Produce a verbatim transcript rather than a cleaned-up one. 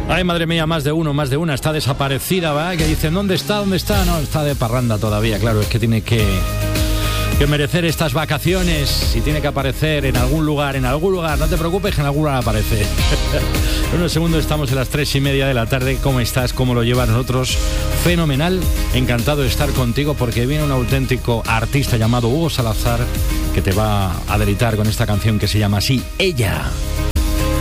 Ay, madre mía, más de uno, más de una está desaparecida, ¿va? Que dicen, ¿dónde está? ¿Dónde está? No, está de parranda todavía, claro, es que tiene que, que merecer estas vacaciones. Si tiene que aparecer en algún lugar, en algún lugar, no te preocupes que en algún lugar aparece. En unos segundos estamos en las tres y media de la tarde. ¿Cómo estás? ¿Cómo lo llevas? Nosotros, fenomenal, encantado de estar contigo porque viene un auténtico artista llamado Hugo Salazar que te va a deleitar con esta canción que se llama así, Ella.